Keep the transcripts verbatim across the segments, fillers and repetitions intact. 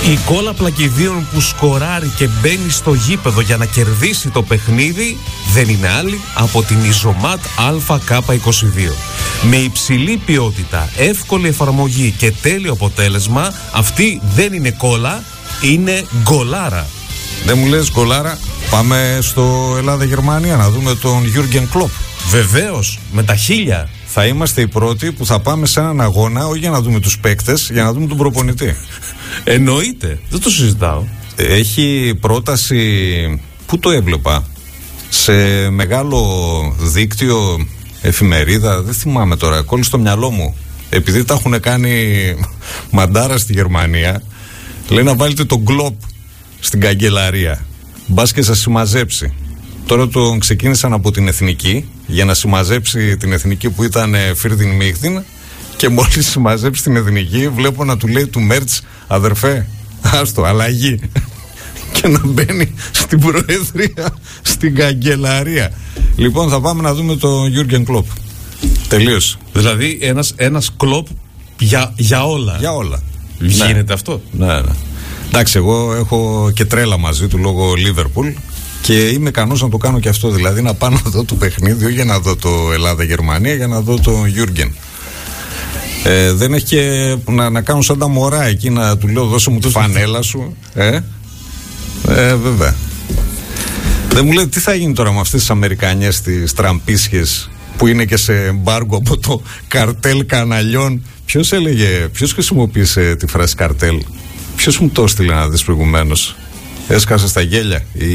Η κόλλα πλακιδίων που σκοράρει και μπαίνει στο γήπεδο για να κερδίσει το παιχνίδι δεν είναι άλλη από την Ιζομάτ Α Κ είκοσι δύο. Με υψηλή ποιότητα, εύκολη εφαρμογή και τέλειο αποτέλεσμα, αυτή δεν είναι κόλλα, είναι γκολάρα. Δεν μου λες γκολάρα, πάμε στο Ελλάδα-Γερμανία να δούμε τον Γιούργεν Κλοπ. Βεβαίως, με τα χίλια. Θα είμαστε οι πρώτοι που θα πάμε σε έναν αγώνα, όχι για να δούμε τους παίκτες, για να δούμε τον προπονητή. Εννοείται, δεν το συζητάω. Έχει πρόταση, πού το έβλεπα, σε μεγάλο δίκτυο, εφημερίδα, δεν θυμάμαι τώρα, κόλλησε στο μυαλό μου. Επειδή τα έχουν κάνει μαντάρα στη Γερμανία, λέει να βάλετε τον Κλοπ στην καγκελαρία. Μπας και σας συμμαζέψει. Τώρα τον ξεκίνησαν από την εθνική για να συμμαζέψει την εθνική που ήταν Φίρδιν Μίχτιν, και μόλις συμμαζέψει την εθνική βλέπω να του λέει του Μέρτς, αδερφέ, άστο, αλλαγή. Και να μπαίνει στην προεδρία, στην καγκελαρία. Λοιπόν, θα πάμε να δούμε τον Γιούργεν Κλοπ. Τελείωσε. Δηλαδή ένας, ένας Κλοπ για, για όλα. Για όλα. Γίνεται ναι. αυτό. Ναι, ναι. Εντάξει, εγώ έχω και τρέλα μαζί του λόγω Λίβερπουλ και είμαι ικανός να το κάνω και αυτό. Δηλαδή να πάω να δω το παιχνίδι, όχι για να δω το Ελλάδα-Γερμανία, για να δω τον Γιούργεν. Ε, δεν έχει και να, να κάνω σαν τα μωρά εκεί, να του λέω δώσε μου τη φανέλα σου. Ε, ε βέβαια. Δεν μου λέει τι θα γίνει τώρα με αυτές τις Αμερικανιές, τις τραμπίσιες που είναι και σε εμπάργκο από το καρτέλ καναλιών. Ποιος έλεγε, ποιος χρησιμοποίησε τη φράση καρτέλ? Ποιος μου το έστειλε να δεις προηγουμένως? Έσκασε στα γέλια. Η,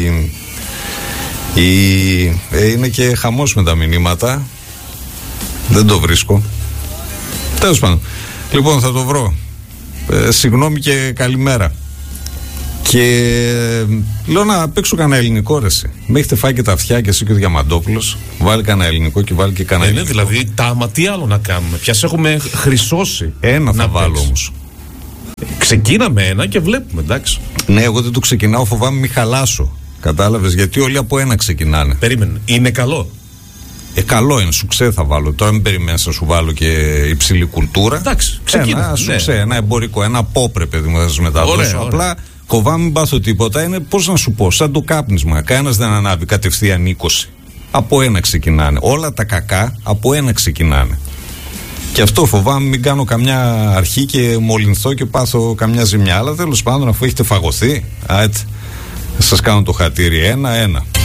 η, ε, είναι και χαμός με τα μηνύματα. Δεν το βρίσκω. Τέλος πάντων. Λοιπόν, θα το βρω. Ε, συγγνώμη και καλημέρα. Και ε, λέω να παίξω κανένα ελληνικό, ρε εσύ. Με έχετε φάει και τα αυτιά και εσύ και ο Διαμαντόπουλος. Βάλει κανένα ελληνικό και βάλει και κανένα ε, ελληνικό. Ναι, δηλαδή, τάμα τι άλλο να κάνουμε. Πια σε έχουμε χρυσώσει. Ένα θα να βάλω παίξω. όμως. Ξεκίναμε ένα και βλέπουμε, εντάξει. Ναι, εγώ δεν το ξεκινάω, φοβάμαι μη χαλάσω. Κατάλαβες, γιατί όλοι από ένα ξεκινάνε. Περίμενε, είναι καλό. Ε, καλό είναι, σουξέ θα βάλω. Τώρα μην περιμένεις να σου βάλω και υψηλή κουλτούρα. Εντάξει, ξεκίνα. Ένα σουξέ, ναι. Ένα εμπορικό, ένα πόπρε, παιδί μου, θα σας μεταδώσω. Απλά φοβάμαι μην πάθω τίποτα. Είναι, πώς να σου πω, σαν το κάπνισμα. Κανένας δεν ανάβει κατευθείαν είκοσι. Από ένα ξεκινάνε. Όλα τα κακά από ένα ξεκινάνε. Και αυτό φοβάμαι μην κάνω καμιά αρχή και μολυνθώ και πάθω καμιά ζημιά. Αλλά τέλος πάντων, αφού έχετε φαγωθεί, άτε, σας κάνω το χατήρι ένα-ένα.